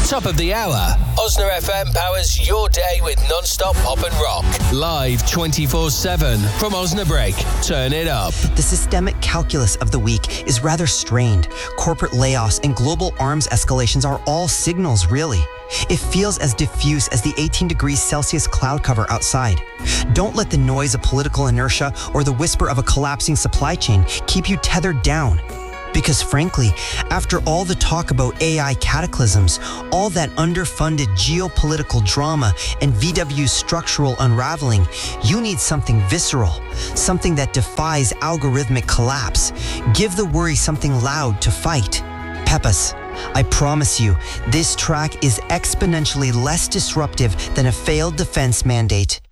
Top of the hour. Osna FM powers your day with non-stop pop and rock. Live 24/7 from Osnabrück. Turn it up. The systemic calculus of the week is rather strained. Corporate layoffs and global arms escalations are all signals, really. It feels as diffuse as the 18 degrees Celsius cloud cover outside. Don't let the noise of political inertia or the whisper of a collapsing supply chain keep you tethered down. Because frankly, after all the talk about AI cataclysms, all that underfunded geopolitical drama, and VW's structural unraveling, you need something visceral, something that defies algorithmic collapse. Give the worry something loud to fight. Pepas, I promise you, this track is exponentially less disruptive than a failed defense mandate.